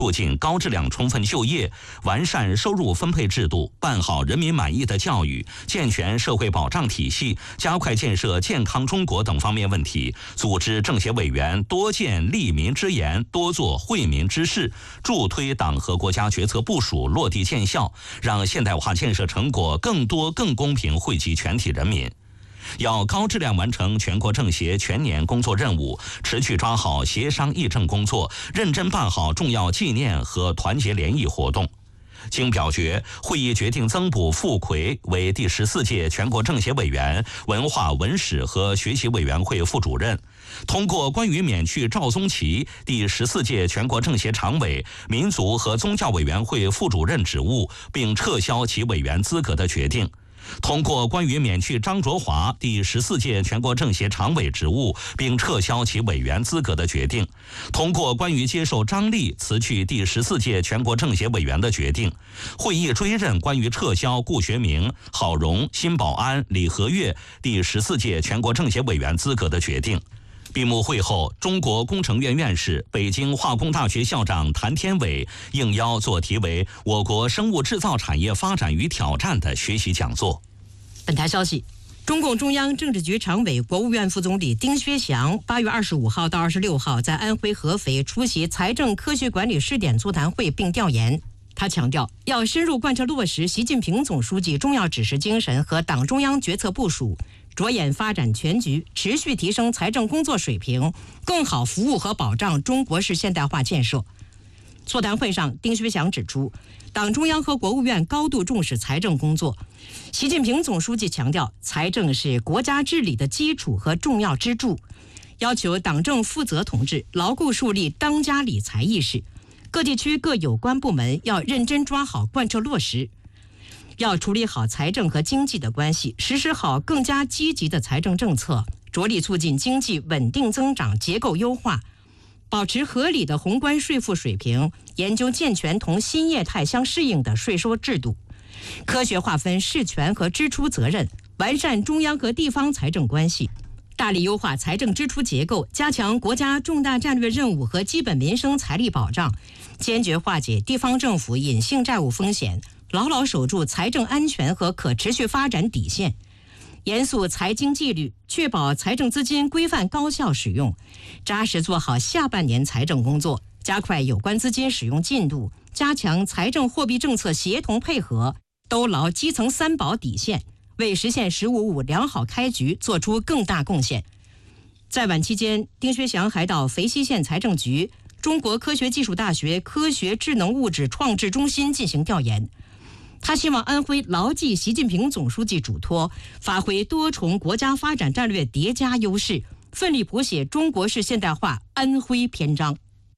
促进高质量充分就业，完善收入分配制度，办好人民满意的教育，健全社会保障体系，加快建设健康中国等方面问题，组织政协委员多见利民之言，多做惠民之事，助推党和国家决策部署落地见效，让现代化建设成果更多更公平惠及全体人民。要高质量完成全国政协全年工作任务，持续抓好协商议政工作，认真办好重要纪念和团结联谊活动。经表决，会议决定增补傅奎为第14届全国政协委员、文化文史和学习委员会副主任，通过关于免去赵宗奇第14届全国政协常委、民族和宗教委员会副主任职务，并撤销其委员资格的决定。通过关于免去张卓华第14届全国政协常委职务并撤销其委员资格的决定，通过关于接受张丽辞去第14届全国政协委员的决定，会议追认关于撤销顾学明、郝荣、辛保安、李和悦第14届全国政协委员资格的决定。闭幕会后，中国工程院院士、北京化工大学校长谭天伟应邀做题为“我国生物制造产业发展与挑战”的学习讲座。 本台消息，中共中央政治局常委、国务院副总理丁薛祥8月25号到26号在安徽合肥出席财政科学管理试点座谈会并调研。他强调，要深入贯彻落实习近平总书记重要指示精神和党中央决策部署，着眼发展全局，持续提升财政工作水平，更好服务和保障中国式现代化建设。座谈会上，丁薛祥指出，党中央和国务院高度重视财政工作。习近平总书记强调，财政是国家治理的基础和重要支柱，要求党政负责同志牢固树立当家理财意识，各地区各有关部门要认真抓好贯彻落实，要处理好财政和经济的关系，实施好更加积极的财政政策，着力促进经济稳定增长、结构优化，保持合理的宏观税负水平，研究健全同新业态相适应的税收制度，科学划分事权和支出责任，完善中央和地方财政关系，大力优化财政支出结构，加强国家重大战略任务和基本民生财力保障，坚决化解地方政府隐性债务风险，牢牢守住财政安全和可持续发展底线，严肃财经纪律，确保财政资金规范高效使用，扎实做好下半年财政工作，加快有关资金使用进度，加强财政货币政策协同配合，兜牢基层三保底线，为实现“15+5”良好开局做出更大贡献。在晚期间，丁薛祥还到肥西县财政局、中国科学技术大学科学智能物质创制中心进行调研。他希望安徽牢记习近平总书记嘱托，发挥多重国家发展战略叠加优势，奋力谱写中国式现代化安徽篇章。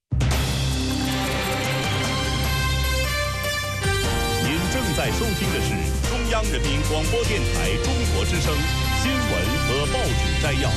您正在收听的是中央人民广播电台中国之声新闻和报纸摘要。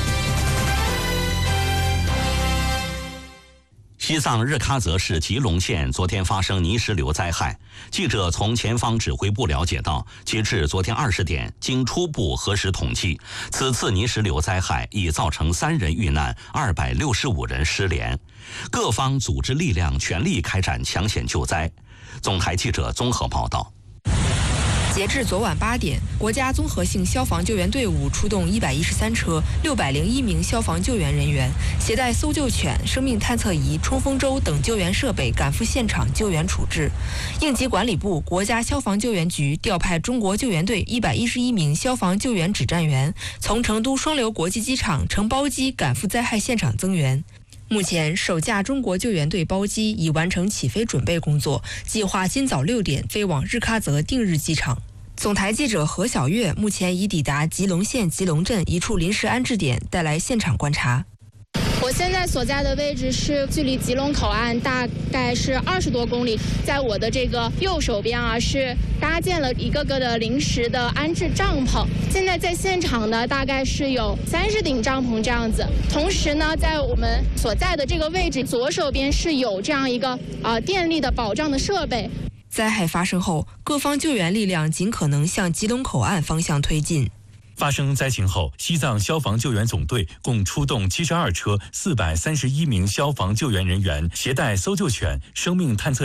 西藏日喀则市吉隆县昨天发生泥石流灾害。记者从前方指挥部了解到，截至昨天20点，经初步核实统计，此次泥石流灾害已造成3人遇难，265人失联。各方组织力量全力开展抢险救灾。总台记者综合报道。 截至昨晚8点，国家综合性消防救援队伍出动113车、601名消防救援人员，携带搜救犬、生命探测仪、冲锋舟等救援设备赶赴现场救援处置。应急管理部、国家消防救援局调派中国救援队111名消防救援指战员，从成都双流国际机场乘包机赶赴灾害现场增援。目前，首架中国救援队包机已完成起飞准备工作，计划今早6点飞往日喀则定日机场。总台记者何小月目前已抵达吉隆县吉隆镇一处临时安置点，带来现场观察。 我现在所在的位置是距离吉隆口岸大概是20多公里，在我的这个右手边是搭建了一个个的临时的安置帐篷。现在在现场呢，大概是有30顶帐篷这样子。同时呢，在我们所在的这个位置左手边是有这样一个电力的保障的设备。 灾害发生后，各方救援力量尽可能向吉隆口岸方向推进。 发生灾情后，西藏消防救援总队共出动72车、431名消防救援人员，携带搜救犬、生命探测